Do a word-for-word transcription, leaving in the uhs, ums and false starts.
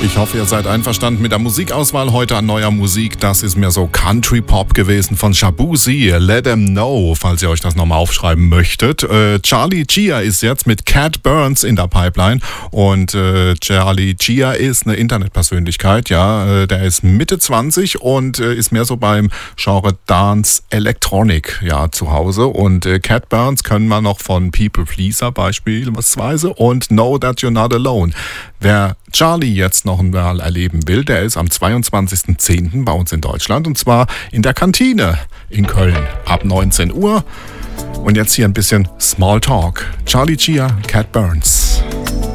Ich hoffe, ihr seid einverstanden mit der Musikauswahl heute an neuer Musik. Das ist mir so Country Pop gewesen von Shabuzi. Let Them Know, falls ihr euch das nochmal aufschreiben möchtet. Äh, Charlie Chia ist jetzt mit Cat Burns in der Pipeline. Und äh, Charlie Chia ist eine Internetpersönlichkeit. Ja, äh, der ist Mitte zwanzig und äh, ist mehr so beim Genre Dance Electronic ja, zu Hause. Und äh, Cat Burns können wir noch von People Pleaser beispielsweise und Know That You're Not Alone. Wer Charlie jetzt noch einmal erleben will, der ist am zweiundzwanzigsten zehnten bei uns in Deutschland und zwar in der Kantine in Köln ab neunzehn Uhr. Und jetzt hier ein bisschen Small Talk. Charlie Chia, Cat Burns.